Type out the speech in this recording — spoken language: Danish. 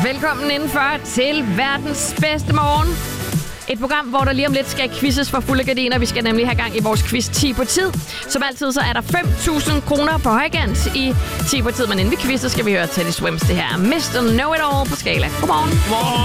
Velkommen indenfor til verdens bedste morgen. Et program, hvor der lige om lidt skal quizzes for fulde gardiner. Vi skal nemlig have gang i vores quiz 10 på tid. Som altid, så er der 5.000 kroner på højkant i 10 på tid. Men inden vi quizzer, skal vi høre Teddy Swims. Det her Mr. Know-It-All på Skala. Godmorgen. Godmorgen.